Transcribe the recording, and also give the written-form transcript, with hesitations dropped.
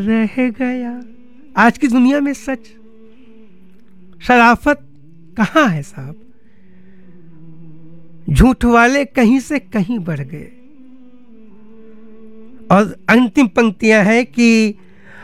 रह गया। आज की दुनिया में सच शराफत कहाँ है साहब। झूठ वाले कहीं से कहीं बढ़ गए। और अंतिम पंक्तियां हैं कि